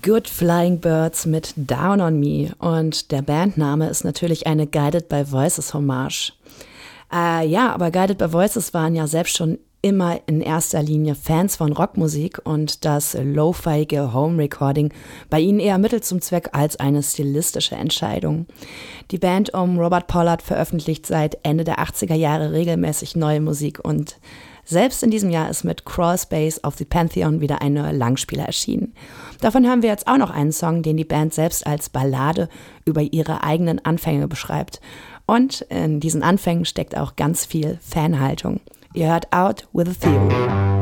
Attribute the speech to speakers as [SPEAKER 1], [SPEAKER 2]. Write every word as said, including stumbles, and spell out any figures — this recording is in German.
[SPEAKER 1] Good Flying Birds mit Down on Me und der Bandname ist natürlich eine Guided by Voices Hommage. Äh, ja, aber Guided by Voices waren ja selbst schon immer in erster Linie Fans von Rockmusik und das lo-fiige Home-Recording bei ihnen eher Mittel zum Zweck als eine stilistische Entscheidung. Die Band um Robert Pollard veröffentlicht seit Ende der achtziger Jahre regelmäßig neue Musik und selbst in diesem Jahr ist mit Crawl Space auf The Pantheon wieder ein neuer Langspieler erschienen. Davon haben wir jetzt auch noch einen Song, den die Band selbst als Ballade über ihre eigenen Anfänge beschreibt. Und in diesen Anfängen steckt auch ganz viel Fanhaltung. Ihr hört Out with a Theory.